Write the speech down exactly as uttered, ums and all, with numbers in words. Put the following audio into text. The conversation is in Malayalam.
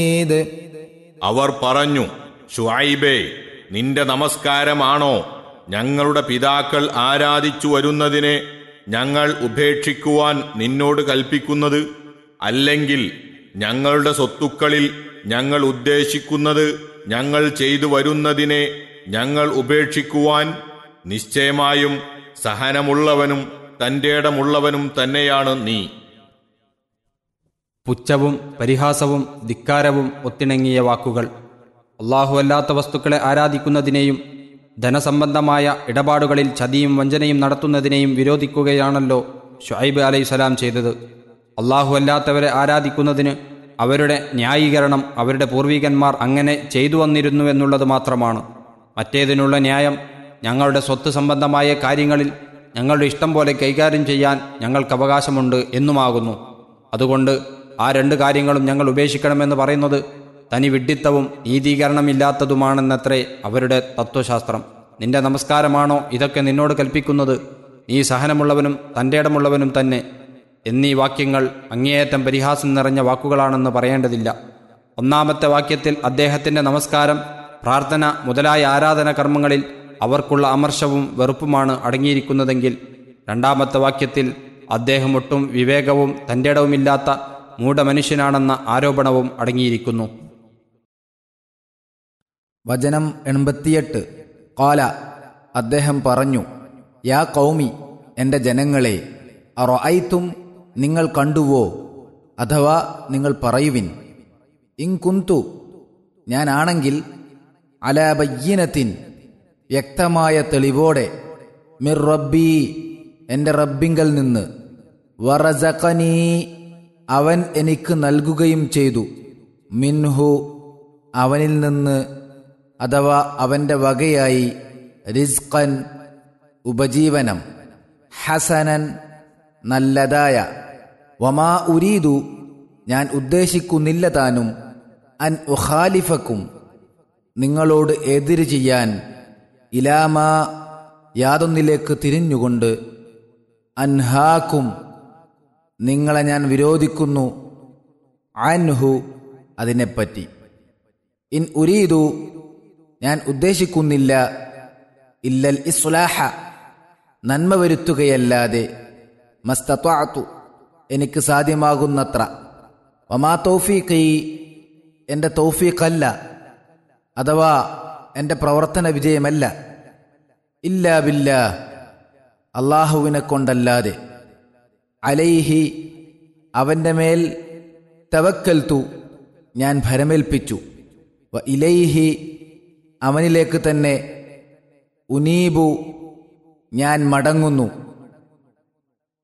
അവർ പറഞ്ഞു, ശുഐബേ, നിന്റെ നമസ്കാരമാണോ ഞങ്ങളുടെ പിതാക്കൾ ആരാധിച്ചു വരുന്നതിനെ ഞങ്ങൾ ഉപേക്ഷിക്കുവാൻ നിന്നോട് കൽപ്പിക്കുന്നത്? അല്ലെങ്കിൽ ഞങ്ങളുടെ സ്വത്തുക്കളിൽ ഞങ്ങൾ ഉദ്ദേശിക്കുന്നത് ഞങ്ങൾ ചെയ്തു വരുന്നതിനെ ഞങ്ങൾ ഉപേക്ഷിക്കുവാൻ? നിശ്ചയമായും സഹനമുള്ളവനും തന്റേടമുള്ളവനും തന്നെയാണ് നീ. പുച്ഛവും പരിഹാസവും ധിക്കാരവും ഒത്തിണങ്ങിയ വാക്കുകൾ. അല്ലാഹു അല്ലാത്ത വസ്തുക്കളെ ആരാധിക്കുന്നതിനെയും ധനസംബന്ധമായ ഇടപാടുകളിൽ ചതിയും വഞ്ചനയും നടത്തുന്നതിനെയും വിരോധിക്കുകയാണല്ലോ ശുഐബ് അലൈഹിസ്സലാം ചെയ്തത്. അല്ലാഹു അല്ലാത്തവരെ ആരാധിക്കുന്നതിന് അവരുടെ ന്യായീകരണം അവരുടെ പൂർവികന്മാർ അങ്ങനെ ചെയ്തു വന്നിരുന്നുവെന്നുള്ളത് മാത്രമാണ്. മറ്റേതിനുള്ള ന്യായം ഞങ്ങളുടെ സ്വത്ത് സംബന്ധമായ കാര്യങ്ങളിൽ ഞങ്ങളുടെ ഇഷ്ടം പോലെ കൈകാര്യം ചെയ്യാൻ ഞങ്ങൾക്ക് അവകാശമുണ്ട് എന്നുമാകുന്നു. അതുകൊണ്ട് ആ രണ്ട് കാര്യങ്ങളും ഞങ്ങൾ ഉപേക്ഷിക്കണമെന്ന് പറയുന്നത് തനി വിഡ്ഢിത്തവും നീതീകരണമില്ലാത്തതുമാണെന്നത്രേ അവരുടെ തത്വശാസ്ത്രം. നിന്റെ നമസ്കാരമാണോ ഇതൊക്കെ നിന്നോട് കൽപ്പിക്കുന്നത്? നീ സഹനമുള്ളവനും തന്റേടമുള്ളവനും തന്നെ എന്നീ വാക്യങ്ങൾ അങ്ങേയറ്റം പരിഹാസം നിറഞ്ഞ വാക്കുകളാണെന്ന് പറയേണ്ടതില്ല. ഒന്നാമത്തെ വാക്യത്തിൽ അദ്ദേഹത്തിൻ്റെ നമസ്കാരം, പ്രാർത്ഥന മുതലായ ആരാധന കർമ്മങ്ങളിൽ അവർക്കുള്ള അമർഷവും വെറുപ്പുമാണ് അടങ്ങിയിരിക്കുന്നതെങ്കിൽ രണ്ടാമത്തെ വാക്യത്തിൽ അദ്ദേഹം ഒട്ടും വിവേകവും തന്റേടവുമില്ലാത്ത മൂഢമനുഷ്യനാണെന്ന ആരോപണവും അടങ്ങിയിരിക്കുന്നു. വചനം എൺപത്തിയെട്ട്. ഖാല, അദ്ദേഹം പറഞ്ഞു, യാ ഖൗമി, എൻ്റെ ജനങ്ങളെ, അറഅയ്തും, നിങ്ങൾ കണ്ടുവോ, അഥവാ നിങ്ങൾ പറയുവിൻ, ഇൻ കുന്തു, ഞാനാണെങ്കിൽ, അലാ ബയ്യിനത്തിൻ, വ്യക്തമായ തെളിവോടെ, മിർ റബ്ബി, എൻ്റെ റബ്ബിങ്കൽ നിന്ന്, വറസഖനീ, അവൻ എനിക്ക് നൽകുകയും ചെയ്തു, മിൻഹു, അവനിൽ നിന്ന്, അഥവാ അവൻ്റെ വകയായി, റിസ്ഖൻ, ഉപജീവനം, ഹസനൻ, നല്ലതായ, വമാ ഉരീദു, ഞാൻ ഉദ്ദേശിക്കുന്നില്ല താനും, അൻ ഉഖാലിഫക്കും, നിങ്ങളോട് എതിര് ചെയ്യാൻ, ഇലാമാ, യാതൊന്നിലേക്ക് തിരിഞ്ഞുകൊണ്ട്, അൻഹാക്കും, നിങ്ങളെ ഞാൻ വിരോധിക്കുന്നു, അൻഹു, അതിനെപ്പറ്റി. ഇൻ ഉരീദു, ഞാൻ ഉദ്ദേശിക്കുന്നില്ല, ഇല്ലൽ ഇസ്ലാഹ, നന്മ വരുത്തുകയല്ലാതെ, മസ്തത്വഅതു, എനിക്ക് സാധ്യമാകുന്നത്ര, വമാ തൗഫീഖി, എൻ്റെ തൗഫീഖല്ല, അഥവാ എൻ്റെ പ്രവർത്തന വിജയമല്ല, ഇല്ലാ ബില്ലാ, അള്ളാഹുവിനെ കൊണ്ടല്ലാതെ, അലൈഹി, അവൻ്റെ മേൽ, തവക്കൽതു, ഞാൻ ഭരമേൽപ്പിച്ചു, വ ഇലൈഹി, അവനിലേക്ക് തന്നെ, ഉനീബു, ഞാൻ മടങ്ങുന്നു.